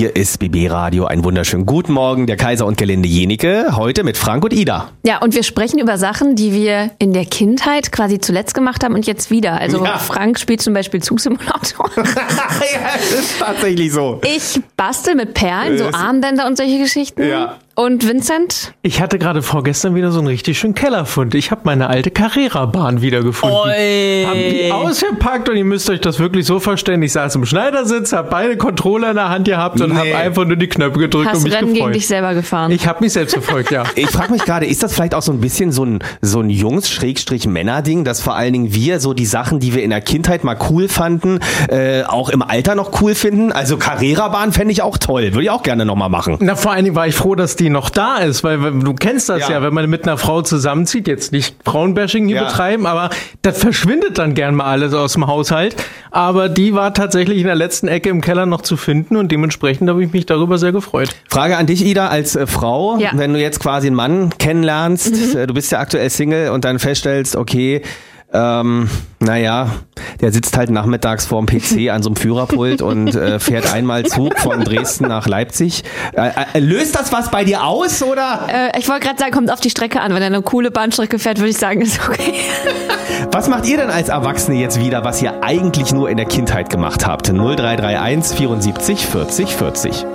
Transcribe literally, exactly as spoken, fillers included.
Hier ist B B Radio. Einen wunderschönen guten Morgen, der Kaiser und Gerlinde Jenicke. Heute mit Frank und Ida. Ja, und wir sprechen über Sachen, die wir in der Kindheit quasi zuletzt gemacht haben und jetzt wieder. Also ja. Frank spielt zum Beispiel Zugsimulator. Ja, das ist tatsächlich so. Ich bastel mit Perlen, so Armbänder und solche Geschichten. Ja. Und Vincent? Ich hatte gerade vorgestern wieder so einen richtig schönen Kellerfund. Ich habe meine alte Carrera-Bahn wiedergefunden. Oi. Hab die ausgepackt und ihr müsst euch das wirklich so vorstellen. Ich saß im Schneidersitz, habe beide Controller in der Hand gehabt und nee. habe einfach nur die Knöpfe gedrückt Hast und mich Rennen gefreut. gegen dich selber gefahren? Ich habe mich selbst verfolgt, ja. Ich frage mich gerade, ist das vielleicht auch so ein bisschen so ein, so ein Jungs-Männer-Ding, dass vor allen Dingen wir so die Sachen, die wir in der Kindheit mal cool fanden, äh, auch im Alter noch cool finden? Also Carrera-Bahn fände ich auch toll. Würde ich auch gerne nochmal machen. Na, vor allen Dingen war ich froh, dass die noch da ist. Weil du kennst das ja. ja, wenn man mit einer Frau zusammenzieht, jetzt nicht Frauenbashing hier ja. betreiben, aber das verschwindet dann gern mal alles aus dem Haushalt. Aber die war tatsächlich in der letzten Ecke im Keller noch zu finden und dementsprechend habe ich mich darüber sehr gefreut. Frage an dich, Ida, als äh, Frau, ja. wenn du jetzt quasi einen Mann kennenlernst, mhm. äh, du bist ja aktuell Single und dann feststellst, okay, Ähm, naja, der sitzt halt nachmittags vorm P C an so einem Führerpult und äh, fährt einmal Zug von Dresden nach Leipzig. Äh, äh, löst das was bei dir aus, oder? Äh, ich wollte gerade sagen, kommt auf die Strecke an. Wenn er eine coole Bahnstrecke fährt, würde ich sagen, ist okay. Was macht ihr denn als Erwachsene jetzt wieder, was ihr eigentlich nur in der Kindheit gemacht habt? null drei drei eins vierundsiebzig vierzig vierzig